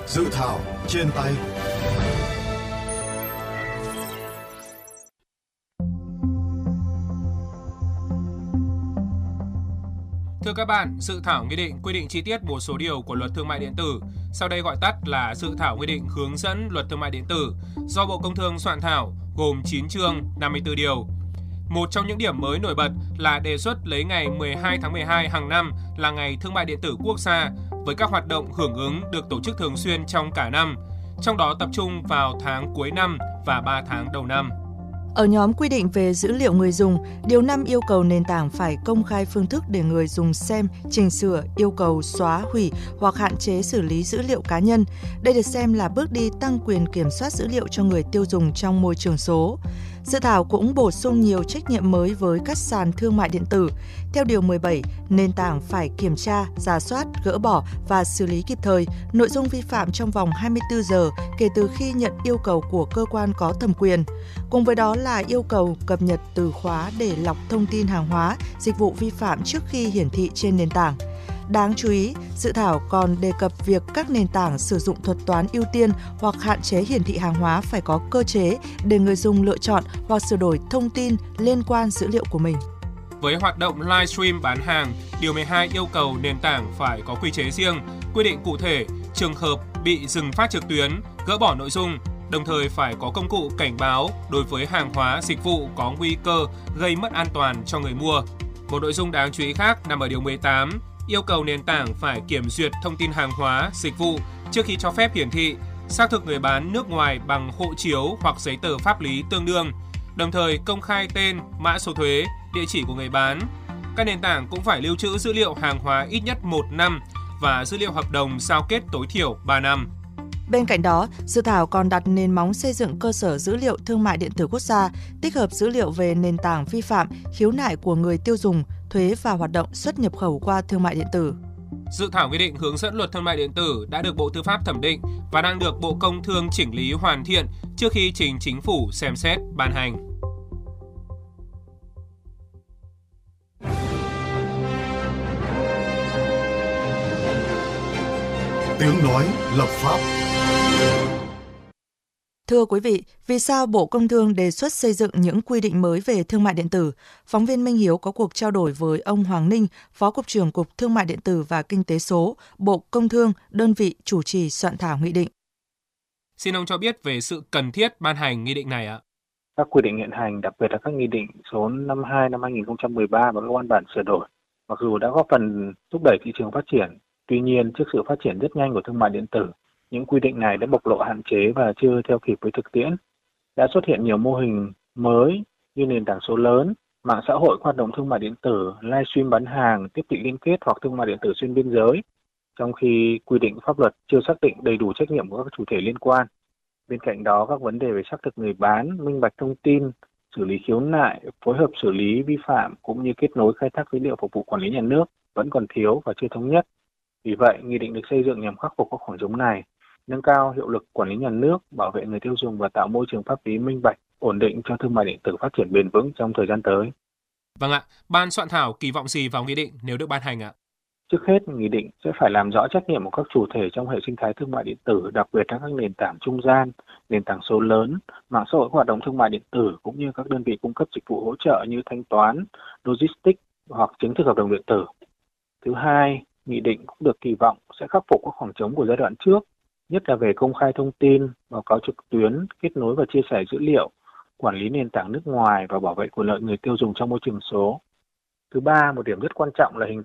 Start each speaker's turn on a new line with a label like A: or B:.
A: Dự thảo trên tay.
B: Thưa các bạn, dự thảo nghị định quy định chi tiết một số điều của Luật Thương mại điện tử, sau đây gọi tắt là dự thảo nghị định hướng dẫn Luật Thương mại điện tử, do Bộ Công Thương soạn thảo, gồm 9 chương, 54 điều. Một trong những điểm mới nổi bật là đề xuất lấy ngày 12 tháng 12 hàng năm là ngày Thương mại điện tử quốc gia, với các hoạt động hưởng ứng được tổ chức thường xuyên trong cả năm, trong đó tập trung vào tháng cuối năm và 3 tháng đầu năm.
C: Ở nhóm quy định về dữ liệu người dùng, Điều 5 yêu cầu nền tảng phải công khai phương thức để người dùng xem, chỉnh sửa, yêu cầu xóa, hủy hoặc hạn chế xử lý dữ liệu cá nhân. Đây được xem là bước đi tăng quyền kiểm soát dữ liệu cho người tiêu dùng trong môi trường số. Dự thảo cũng bổ sung nhiều trách nhiệm mới với các sàn thương mại điện tử. Theo Điều 17, nền tảng phải kiểm tra, rà soát, gỡ bỏ và xử lý kịp thời nội dung vi phạm trong vòng 24 giờ kể từ khi nhận yêu cầu của cơ quan có thẩm quyền. Cùng với đó là yêu cầu cập nhật từ khóa để lọc thông tin hàng hóa, dịch vụ vi phạm trước khi hiển thị trên nền tảng. Đáng chú ý, dự thảo còn đề cập việc các nền tảng sử dụng thuật toán ưu tiên hoặc hạn chế hiển thị hàng hóa phải có cơ chế để người dùng lựa chọn hoặc sửa đổi thông tin liên quan dữ liệu của mình.
B: Với hoạt động livestream bán hàng, Điều 12 yêu cầu nền tảng phải có quy chế riêng, quy định cụ thể trường hợp bị dừng phát trực tuyến, gỡ bỏ nội dung, đồng thời phải có công cụ cảnh báo đối với hàng hóa, dịch vụ có nguy cơ gây mất an toàn cho người mua. Một nội dung đáng chú ý khác nằm ở Điều 18, yêu cầu nền tảng phải kiểm duyệt thông tin hàng hóa, dịch vụ trước khi cho phép hiển thị, xác thực người bán nước ngoài bằng hộ chiếu hoặc giấy tờ pháp lý tương đương, đồng thời công khai tên, mã số thuế, địa chỉ của người bán. Các nền tảng cũng phải lưu trữ dữ liệu hàng hóa ít nhất 1 năm và dữ liệu hợp đồng giao kết tối thiểu 3 năm.
C: Bên cạnh đó, dự thảo còn đặt nền móng xây dựng cơ sở dữ liệu thương mại điện tử quốc gia, tích hợp dữ liệu về nền tảng vi phạm, khiếu nại của người tiêu dùng, thuế và hoạt động xuất nhập khẩu qua thương mại điện tử.
B: Dự thảo nghị định hướng dẫn Luật Thương mại điện tử đã được Bộ Tư pháp thẩm định và đang được Bộ Công Thương chỉnh lý hoàn thiện trước khi trình Chính phủ xem xét ban hành.
A: Tiếng nói lập pháp.
C: Thưa quý vị, vì sao Bộ Công Thương đề xuất xây dựng những quy định mới về thương mại điện tử? Phóng viên Minh Hiếu có cuộc trao đổi với ông Hoàng Ninh, Phó Cục trưởng Cục Thương mại điện tử và Kinh tế số, Bộ Công Thương, đơn vị chủ trì soạn thảo nghị định.
B: Xin ông cho biết về sự cần thiết ban hành nghị định này ạ.
D: Các quy định hiện hành, đặc biệt là các nghị định số 52 năm 2013 và các văn bản sửa đổi, mặc dù đã góp phần thúc đẩy thị trường phát triển, tuy nhiên trước sự phát triển rất nhanh của thương mại điện tử, những quy định này đã bộc lộ hạn chế và chưa theo kịp với thực tiễn. Đã xuất hiện nhiều mô hình mới như nền tảng số lớn, mạng xã hội hoạt động thương mại điện tử, livestream bán hàng, tiếp thị liên kết hoặc thương mại điện tử xuyên biên giới, trong khi quy định pháp luật chưa xác định đầy đủ trách nhiệm của các chủ thể liên quan. Bên cạnh đó, các vấn đề về xác thực người bán, minh bạch thông tin, xử lý khiếu nại, phối hợp xử lý vi phạm cũng như kết nối khai thác dữ liệu phục vụ quản lý nhà nước vẫn còn thiếu và chưa thống nhất. Vì vậy, nghị định được xây dựng nhằm khắc phục các khoảng trống này, nâng cao hiệu lực quản lý nhà nước, bảo vệ người tiêu dùng và tạo môi trường pháp lý minh bạch, ổn định cho thương mại điện tử phát triển bền vững trong thời gian tới.
B: Vâng ạ, ban soạn thảo kỳ vọng gì vào nghị định nếu được ban hành ạ?
D: Trước hết, nghị định sẽ phải làm rõ trách nhiệm của các chủ thể trong hệ sinh thái thương mại điện tử, đặc biệt là các nền tảng trung gian, nền tảng số lớn, mạng xã hội hoạt động thương mại điện tử cũng như các đơn vị cung cấp dịch vụ hỗ trợ như thanh toán, logistics hoặc chứng thực hợp đồng điện tử. Thứ hai, nghị định cũng được kỳ vọng sẽ khắc phục các khoảng trống của giai đoạn trước, nhất là về công khai thông tin, báo cáo trực tuyến, kết nối và chia sẻ dữ liệu, quản lý nền tảng nước ngoài và bảo vệ quyền lợi người tiêu dùng trong môi trường số. Thứ ba, một điểm rất quan trọng là hình